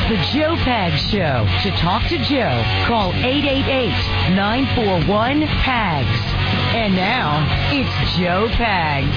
The Joe Pags Show. To talk to Joe, call 888-941-PAGS. And now, it's Joe Pags.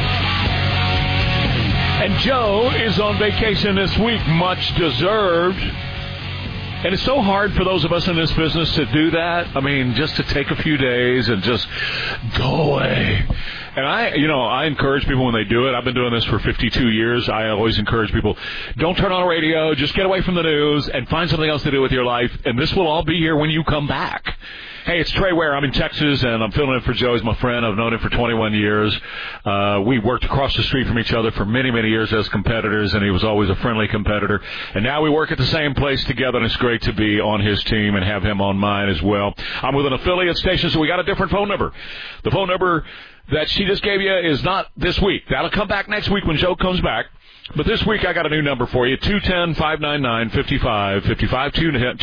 And Joe is on vacation this week, much deserved. And it's so hard for those of us in this business to do that. I mean, just to take a few days and just go away. And I encourage people when they do it. I've been doing this for 52 years. I always encourage people, don't turn on the radio. Just get away from the news and find something else to do with your life. And this will all be here when you come back. Hey, it's Trey Ware. I'm in Texas, and I'm filling in for Joe. He's my friend. I've known him for 21 years. We worked across the street from each other for many, many years as competitors, and he was always a friendly competitor. And now we work at the same place together, and it's great to be on his team and have him on mine as well. I'm with an affiliate station, so we got a different phone number. The phone number that she just gave you is not this week. That'll come back next week when Joe comes back. But this week I got a new number for you, 210-599-5555,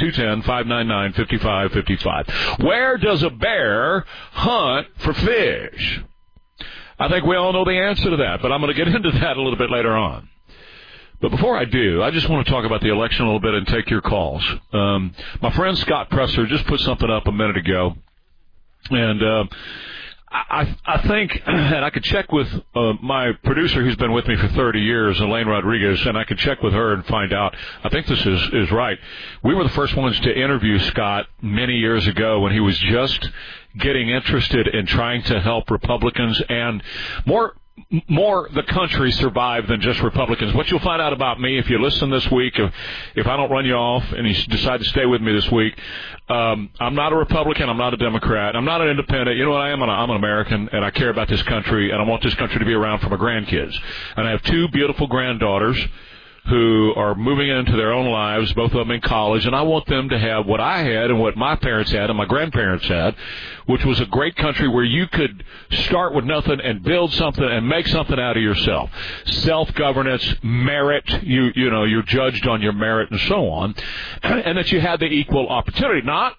210-599-5555. Where does a bear hunt for fish? I think we all know the answer to that, but I'm going to get into that a little bit later on. But before I do, I just want to talk about the election a little bit and take your calls. My friend Scott Presser just put something up a minute ago, and I think, and I could check with my producer who's been with me for 30 years, Elaine Rodriguez, and I could check with her and find out. I think this is right. We were the first ones to interview Scott many years ago when he was just getting interested in trying to help Republicans and more the country survive than just Republicans. What you'll find out about me if you listen this week, if I don't run you off and you decide to stay with me this week, I'm not a Republican, I'm not a Democrat, I'm not an independent. You know what I am? I'm an American, and I care about this country, and I want this country to be around for my grandkids. And I have two beautiful granddaughters who are moving into their own lives, both of them in college, and I want them to have what I had and what my parents had and my grandparents had, which was a great country where you could start with nothing and build something and make something out of yourself. Self-governance, merit, you're judged on your merit and so on, and that you had the equal opportunity, not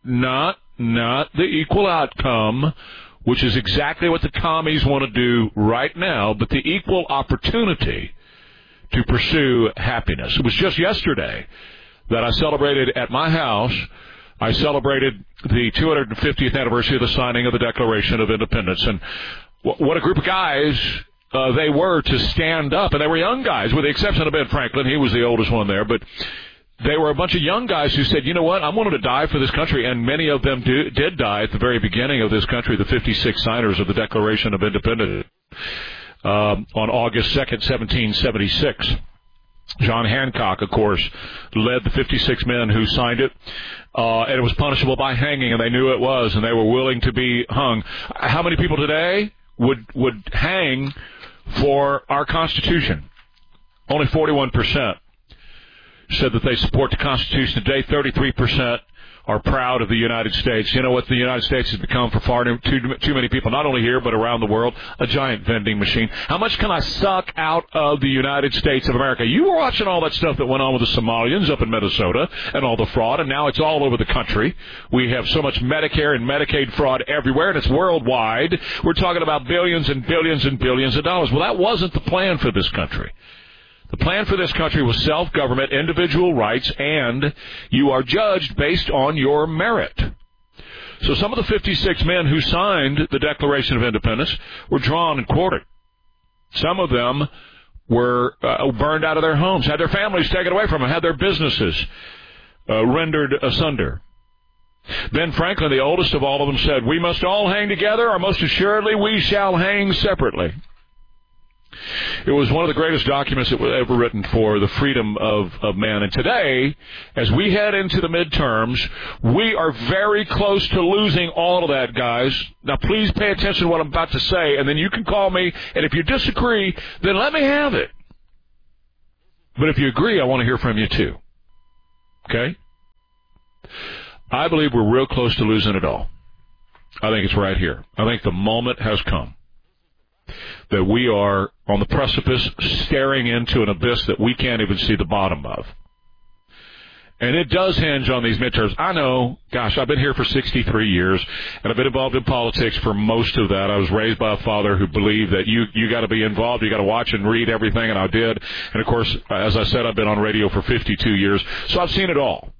the equal outcome, which is exactly what the commies want to do right now, but the equal opportunity to pursue happiness. It was just yesterday that I celebrated at my house. I celebrated the 250th anniversary of the signing of the Declaration of Independence. And what a group of guys they were to stand up. And they were young guys, with the exception of Ben Franklin. He was the oldest one there. But they were a bunch of young guys who said, you know what, I'm willing to die for this country. And many of them did die at the very beginning of this country, the 56 signers of the Declaration of Independence. On August 2nd, 1776. John Hancock, of course, led the 56 men who signed it, and it was punishable by hanging, and they knew it was, and they were willing to be hung. How many people today would hang for our Constitution? Only 41% said that they support the Constitution today. 33% are proud of the United States. You know what the United States has become for far too many people, not only here but around the world? A giant vending machine. How much can I suck out of the United States of America? You were watching all that stuff that went on with the Somalians up in Minnesota and all the fraud, and now it's all over the country. We have so much Medicare and Medicaid fraud everywhere, and it's worldwide. We're talking about billions and billions and billions of dollars. Well, that wasn't the plan for this country. The plan for this country was self-government, individual rights, and you are judged based on your merit. So some of the 56 men who signed the Declaration of Independence were drawn and quartered. Some of them were burned out of their homes, had their families taken away from them, had their businesses rendered asunder. Ben Franklin, the oldest of all of them, said, "We must all hang together, or most assuredly we shall hang separately." It was one of the greatest documents that was ever written for the freedom of man. And today, as we head into the midterms, we are very close to losing all of that, guys. Now, please pay attention to what I'm about to say, and then you can call me, and if you disagree, then let me have it. But if you agree, I want to hear from you too. Okay? I believe we're real close to losing it all. I think it's right here. I think the moment has come that we are on the precipice, staring into an abyss that we can't even see the bottom of. And it does hinge on these midterms. I know, gosh, I've been here for 63 years, and I've been involved in politics for most of that. I was raised by a father who believed that you got to be involved, you got to watch and read everything, and I did. And, of course, as I said, I've been on radio for 52 years, so I've seen it all.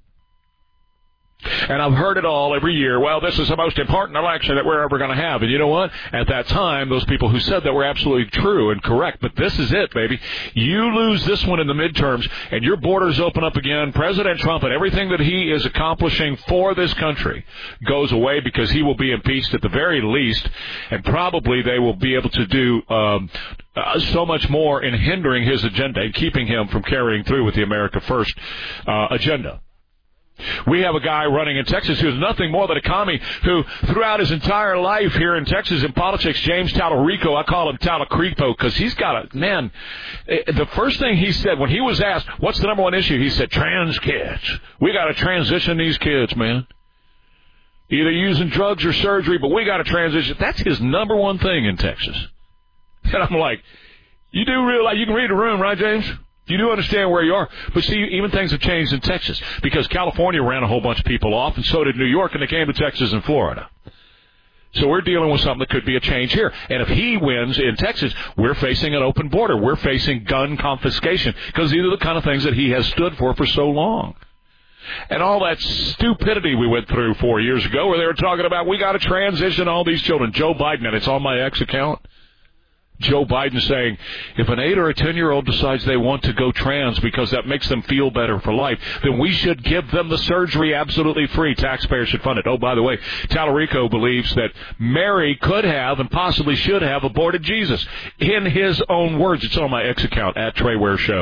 And I've heard it all every year. Well, this is the most important election that we're ever going to have. And you know what? At that time, those people who said that were absolutely true and correct. But this is it, baby. You lose this one in the midterms, and your borders open up again. President Trump and everything that he is accomplishing for this country goes away because he will be impeached at the very least, and probably they will be able to do so much more in hindering his agenda and keeping him from carrying through with the America First agenda. We have a guy running in Texas who is nothing more than a commie who, throughout his entire life here in Texas in politics, James Talarico, I call him Talarico because he's got the first thing he said when he was asked, what's the number one issue? He said, trans kids. We got to transition these kids, man. Either using drugs or surgery, but we got to transition. That's his number one thing in Texas. And I'm like, you do realize, you can read the room, right, James? You do understand where you are. But see, even things have changed in Texas because California ran a whole bunch of people off, and so did New York, and they came to Texas and Florida. So we're dealing with something that could be a change here. And if he wins in Texas, we're facing an open border. We're facing gun confiscation because these are the kind of things that he has stood for so long. And all that stupidity we went through 4 years ago where they were talking about we got to transition all these children. Joe Biden, and it's on my X account. Joe Biden saying, if an 8 or a 10-year-old decides they want to go trans because that makes them feel better for life, then we should give them the surgery absolutely free. Taxpayers should fund it. Oh, by the way, Talarico believes that Mary could have and possibly should have aborted Jesus. In his own words, it's on my X account, at Trey Ware Show,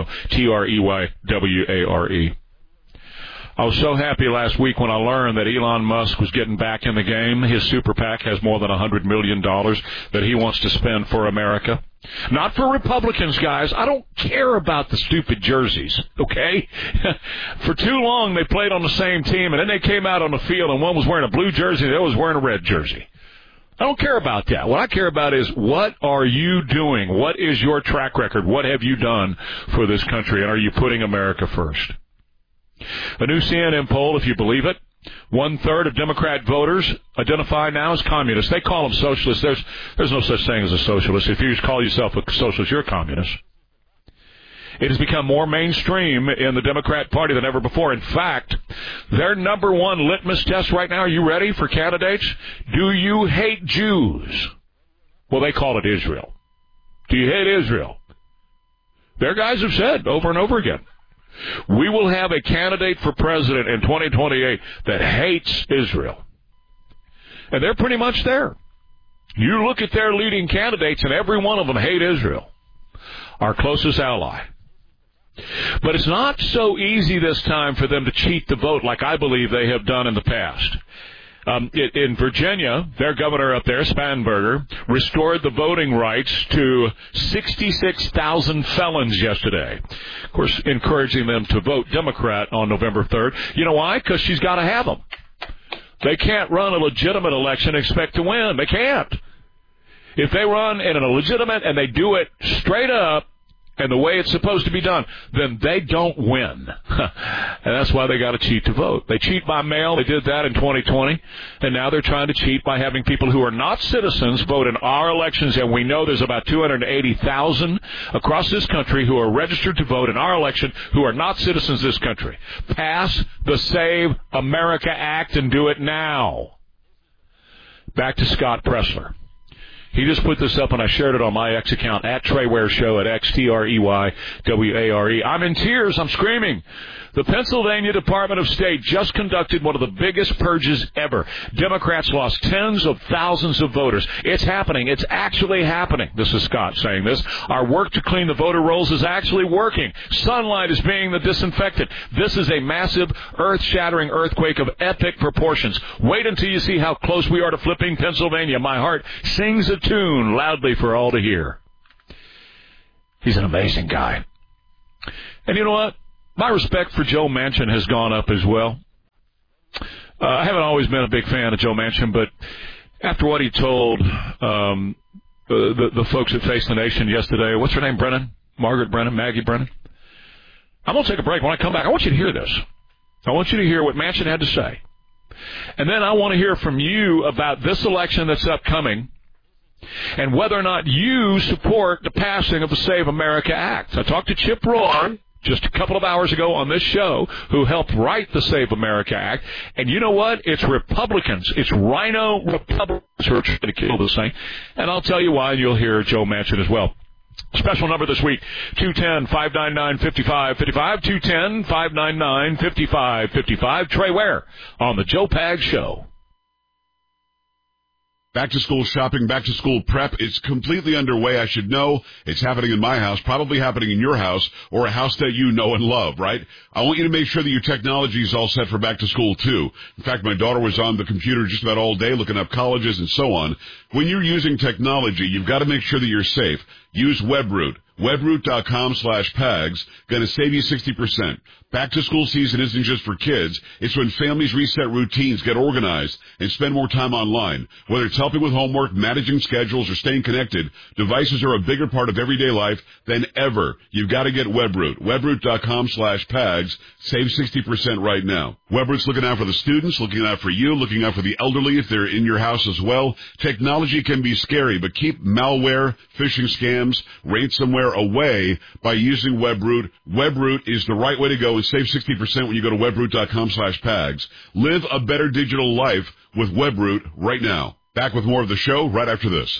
TREYWARE. I was so happy last week when I learned that Elon Musk was getting back in the game. His super PAC has more than $100 million that he wants to spend for America. Not for Republicans, guys. I don't care about the stupid jerseys, okay? For too long, they played on the same team, and then they came out on the field, and one was wearing a blue jersey, and the other was wearing a red jersey. I don't care about that. What I care about is what are you doing? What is your track record? What have you done for this country, and are you putting America first? A new CNN poll, if you believe it, 1/3 of Democrat voters identify now as communists. They call them socialists. There's no such thing as a socialist. If you just call yourself a socialist, you're a communist. It has become more mainstream in the Democrat Party than ever before. In fact, their number one litmus test right now, are you ready for candidates? Do you hate Jews? Well, they call it Israel. Do you hate Israel? Their guys have said over and over again, we will have a candidate for president in 2028 that hates Israel. And they're pretty much there. You look at their leading candidates, and every one of them hate Israel, our closest ally. But it's not so easy this time for them to cheat the vote like I believe they have done in the past. In Virginia, their governor up there, Spanberger, restored the voting rights to 66,000 felons yesterday. Of course, encouraging them to vote Democrat on November 3rd. You know why? Because she's got to have them. They can't run a legitimate election and expect to win. They can't. If they run in a legitimate and they do it straight up, and the way it's supposed to be done, then they don't win. And that's why they got to cheat to vote. They cheat by mail. They did that in 2020. And now they're trying to cheat by having people who are not citizens vote in our elections. And we know there's about 280,000 across this country who are registered to vote in our election who are not citizens of this country. Pass the Save America Act and do it now. Back to Scott Presler. He just put this up, and I shared it on my X account, at Trey Ware Show, at XTREYWARE. I'm in tears. I'm screaming. The Pennsylvania Department of State just conducted one of the biggest purges ever. Democrats lost tens of thousands of voters. It's happening. It's actually happening. This is Scott saying this. Our work to clean the voter rolls is actually working. Sunlight is being the disinfectant. This is a massive, earth-shattering earthquake of epic proportions. Wait until you see how close we are to flipping Pennsylvania. My heart sings a tune loudly for all to hear. He's an amazing guy. And you know what? My respect for Joe Manchin has gone up as well. I haven't always been a big fan of Joe Manchin, but after what he told the folks at Face the Nation yesterday, what's her name, Brennan? Margaret Brennan? Maggie Brennan? I'm going to take a break. When I come back, I want you to hear this. I want you to hear what Manchin had to say. And then I want to hear from you about this election that's upcoming and whether or not you support the passing of the Save America Act. I talked to Chip Roy just a couple of hours ago on this show, who helped write the Save America Act. And you know what? It's Republicans. It's rhino Republicans who are trying to kill this thing. And I'll tell you why, and you'll hear Joe Manchin as well. Special number this week, 210-599-5555, 210-599-5555. Trey Ware on the Joe Pags Show. Back to school shopping, back to school prep. It's completely underway. I should know it's happening in my house, probably happening in your house or a house that you know and love, right? I want you to make sure that your technology is all set for back to school too. In fact, my daughter was on the computer just about all day looking up colleges and so on. When you're using technology, you've got to make sure that you're safe. Use WebRoot. WebRoot.com/PAGS. Going to save you 60%. Back to school season isn't just for kids. It's when families reset routines, get organized, and spend more time online. Whether it's helping with homework, managing schedules, or staying connected, devices are a bigger part of everyday life than ever. You've got to get WebRoot. WebRoot.com/PAGS. Save 60% right now. WebRoot's looking out for the students, looking out for you, looking out for the elderly if they're in your house as well. Technology can be scary, but keep malware, phishing scams, ransomware away by using WebRoot. WebRoot is the right way to go and save 60% when you go to WebRoot.com/PAGS. Live a better digital life with WebRoot right now. Back with more of the show right after this.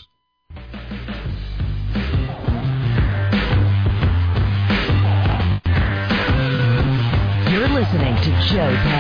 You're listening to Joe Pags.